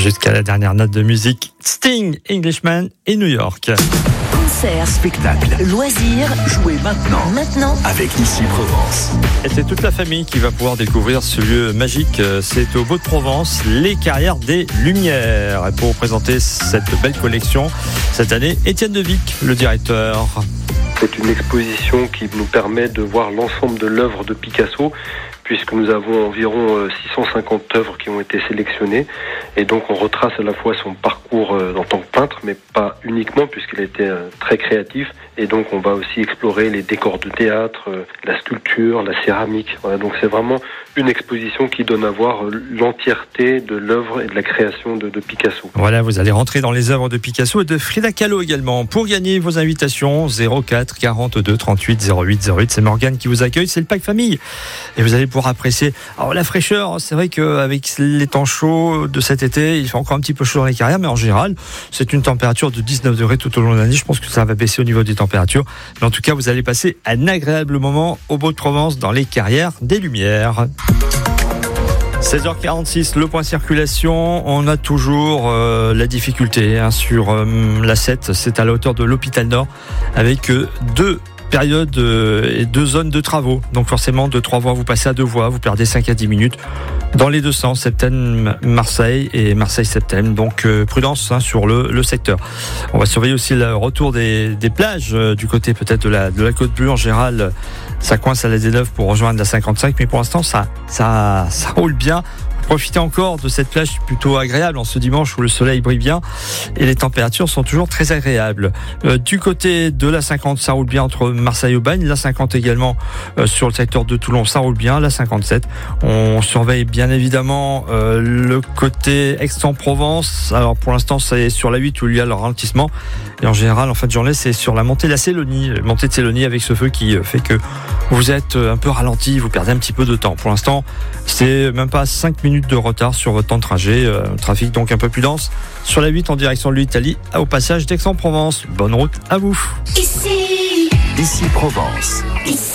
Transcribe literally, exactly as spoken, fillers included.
Jusqu'à la dernière note de musique, Sting, Englishman et New York. Concert, spectacle, loisirs, jouez maintenant, maintenant avec Ici Provence. Et c'est toute la famille qui va pouvoir découvrir ce lieu magique. C'est au Beau-de-Provence, les Carrières des Lumières. Et pour présenter cette belle collection, cette année, Étienne Devic, le directeur. C'est une exposition qui nous permet de voir l'ensemble de l'œuvre de Picasso, puisque nous avons environ six cent cinquante œuvres qui ont été sélectionnées. Et donc on retrace à la fois son parcours en tant que peintre, mais pas uniquement, puisqu'il a été très créatif. Et donc on va aussi explorer les décors de théâtre, la sculpture, la céramique. Voilà, donc c'est vraiment une exposition qui donne à voir l'entièreté de l'œuvre et de la création de, de Picasso. Voilà, vous allez rentrer dans les œuvres de Picasso et de Frida Kahlo également. Pour gagner vos invitations, zéro quatre quarante-deux trente-huit zéro huit zéro huit, c'est Morgane qui vous accueille, c'est le pack famille. Et vous allez pouvoir apprécier alors, la fraîcheur. C'est vrai qu'avec les temps chauds de cet été, il fait encore un petit peu chaud dans les Carrières, mais en général, c'est une température de dix-neuf degrés tout au long de l'année. Je pense que ça va baisser au niveau des températures. Mais en tout cas, vous allez passer un agréable moment au Beau-de-Provence dans les Carrières des Lumières. seize heures quarante-six, le point circulation. On a toujours euh, la difficulté hein, sur euh, la sept. C'est à la hauteur de l'Hôpital Nord avec euh, deux période euh, et deux zones de travaux. Donc forcément, de trois voies, vous passez à deux voies, vous perdez cinq à dix minutes dans les deux sens, Septem-Marseille et Marseille-Septem. Donc euh, prudence hein, sur le, le secteur. On va surveiller aussi le retour des, des plages euh, du côté peut-être de la, de la Côte Bleue. En général, ça coince à la D neuf pour rejoindre la cinquante-cinq, mais pour l'instant, ça, ça, ça roule bien. Profitez encore de cette plage plutôt agréable en ce dimanche où le soleil brille bien et les températures sont toujours très agréables. Euh, du côté de la cinquante, ça roule bien entre Marseille et Aubagne. La cinquante également euh, sur le secteur de Toulon, ça roule bien. La cinquante-sept, on surveille bien évidemment euh, le côté Aix-en-Provence. Alors pour l'instant, c'est sur la huit où il y a le ralentissement. Et en général, en fin de journée, c'est sur la montée de la Célonie, montée de Célonie avec ce feu qui fait que vous êtes un peu ralenti, vous perdez un petit peu de temps. Pour l'instant, c'est même pas cinq minutes de retard sur votre temps de trajet. Euh, trafic donc un peu plus dense sur la huit en direction de l'Italie au passage d'Aix-en-Provence. Bonne route à vous. Ici, Ici Provence. Ici.